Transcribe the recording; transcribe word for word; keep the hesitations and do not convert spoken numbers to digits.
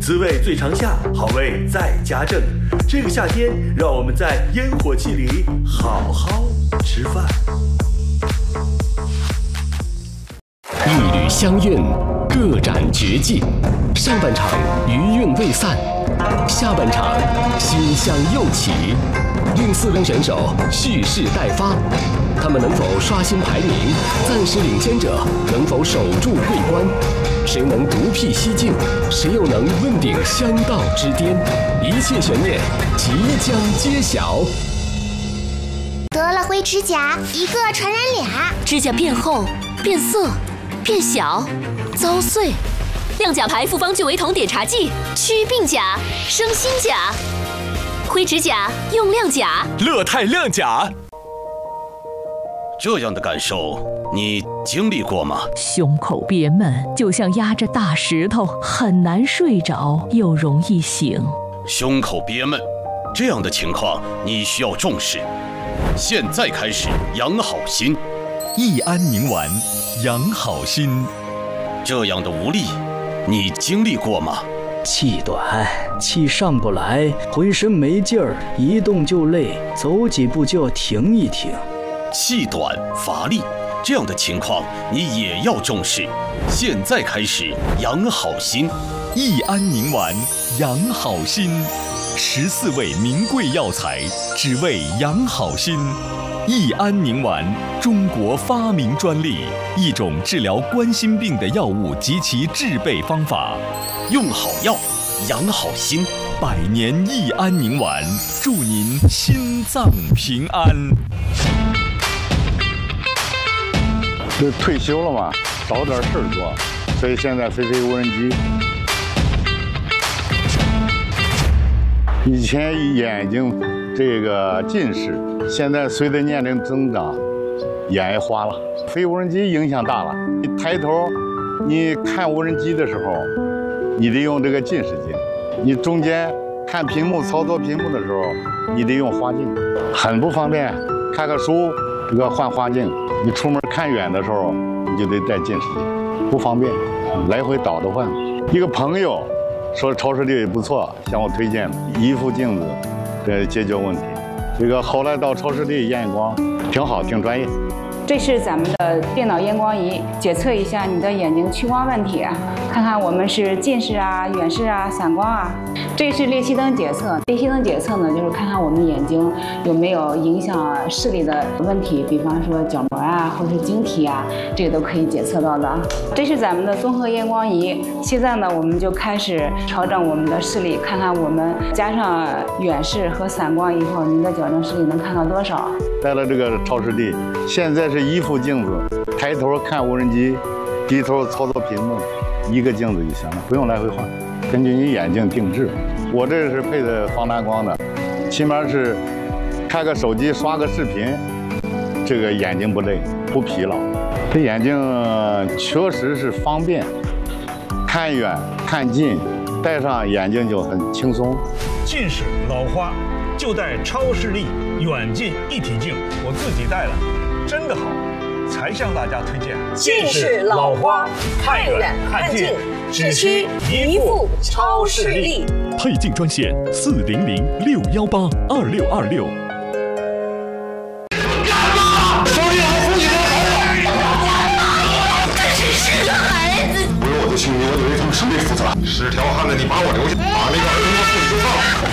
滋味最常下，好味再加正。这个夏天，让我们在烟火气里好好吃饭。 一缕香韵，各展绝技。上半场余韵未散，下半场馨香又起。令四名选手蓄势待发，他们能否刷新排名？暂时领先者能否守住桂冠？谁能独辟蹊径？谁又能问鼎香道之巅？一切悬念即将揭晓。 得了灰指甲，一个传染俩， 指甲变厚、变色、变小、遭碎。亮甲牌复方聚维酮碘茶剂，祛病甲，生新甲。灰指甲用亮甲， 乐泰亮甲。 这样的感受你经历过吗？ 胸口憋闷，就像压着大石头，很难睡着，又容易醒。 胸口憋闷，这样的情况你需要重视。现在开始养好心， 益安宁丸养好心。 这样的无力，你经历过吗？ 气短，气上不来，浑身没劲儿，一动就累，走几步就要停一停。 气短乏力，这样的情况你也要重视。现在开始养好心， 益安宁丸养好心，十四味名贵药材，只为养好心。益安宁丸，中国发明专利，一种治疗冠心病的药物及其制备方法。 用好药，养好心， 百年益安宁丸，祝您心脏平安。 这退休了嘛，找点事儿做，所以现在飞飞无人机。以前眼睛这个近视，现在随着年龄增长，眼也花了。飞无人机影响大了，你抬头，你看无人机的时候，你得用这个近视镜；你中间看屏幕、操作屏幕的时候，你得用花镜，很不方便。看个书，这个换花镜；你出门看远的时候，你就得戴近视镜，不方便，来回倒着换。一个朋友说超视力不错，向我推荐一副镜子，这解决问题。这个后来到超视力验光，挺好，挺专业。 这是咱们的电脑验光仪，检测一下你的眼睛屈光问题，看看我们是近视啊、远视啊、散光啊。这是裂隙灯检测，裂隙灯检测呢，就是看看我们眼睛有没有影响视力的问题，比方说角膜啊，或者是晶体啊，这个都可以检测到的。这是咱们的综合验光仪，现在呢，我们就开始调整我们的视力，看看我们加上远视和散光以后，您的矫正视力能看到多少？ 戴了这个超视力，现在是一副镜子，抬头看无人机，低头操作屏幕，一个镜子就行了，不用来回换，根据你眼睛定制。我这是配的防蓝光的，起码是看个手机、刷个视频，这个眼睛不累、不疲劳。这眼睛确实是方便，看远看近，戴上眼睛就很轻松。 近视老花就戴超视力远近一体镜，我自己戴了，真的好，才向大家推荐。 近视老花看远看近，只需一副超视力。 配镜专线四零零六幺八二六二六。 干嘛？手里还扶你的孩子？这只是个孩子。 不用我的姓名，我以为他们生命负责。是条汉子，你把我留下，把那个儿子